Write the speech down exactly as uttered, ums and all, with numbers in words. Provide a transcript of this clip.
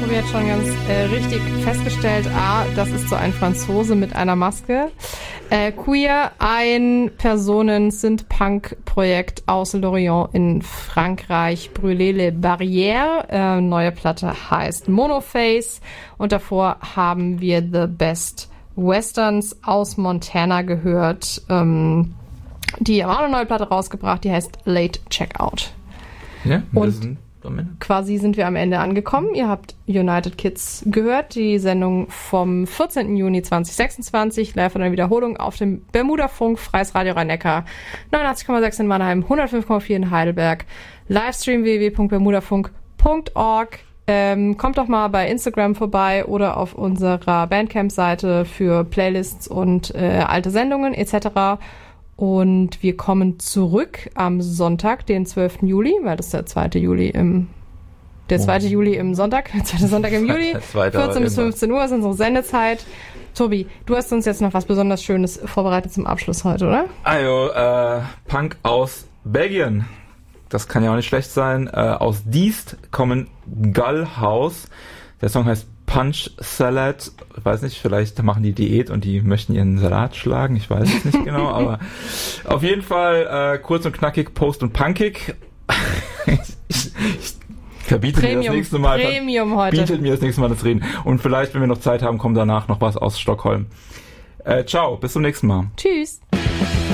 Tobi jetzt schon ganz äh, richtig festgestellt. A, das ist so ein Franzose mit einer Maske. Äh, Queer, ein Personen-Synth-Punk-Projekt aus Lorient in Frankreich. Brûler les Barrières. Äh, neue Platte heißt Monoface. Und davor haben wir The Best Westerns aus Montana gehört. Ähm, die haben auch eine neue Platte rausgebracht, die heißt Late Checkout. Ja, und sind am Ende. Quasi sind wir am Ende angekommen. Ihr habt United Kids gehört, die Sendung vom vierzehnten Juni zweitausendsechsundzwanzig, live von der Wiederholung auf dem Bermuda-Funk, Freies Radio Rhein-Neckar, neunundachtzig Komma sechs in Mannheim, hundertfünf Komma vier in Heidelberg, Livestream w w w punkt bermudafunk punkt org. Ähm, kommt doch mal bei Instagram vorbei oder auf unserer Bandcamp-Seite für Playlists und äh, alte Sendungen et cetera. Und wir kommen zurück am Sonntag, den zwölften Juli, weil das ist der zweite Juli im der zweite Juli im Sonntag, der zweite Sonntag im Juli, vierzehn bis fünfzehn Uhr ist unsere Sendezeit. Tobi, du hast uns jetzt noch was besonders Schönes vorbereitet zum Abschluss heute, oder? Also, äh, Punk aus Belgien. Das kann ja auch nicht schlecht sein. Äh, aus Diest kommen Gullhouse. Der Song heißt Punch Salad. Ich weiß nicht, vielleicht machen die Diät und die möchten ihren Salat schlagen. Ich weiß es nicht genau, aber auf jeden Fall äh, kurz und knackig, post- und punkig. ich, ich, ich verbiete Premium, mir das nächste Mal. Premium heute. Bietet mir das nächste Mal das Reden. Und vielleicht, wenn wir noch Zeit haben, kommt danach noch was aus Stockholm. Äh, ciao, bis zum nächsten Mal. Tschüss.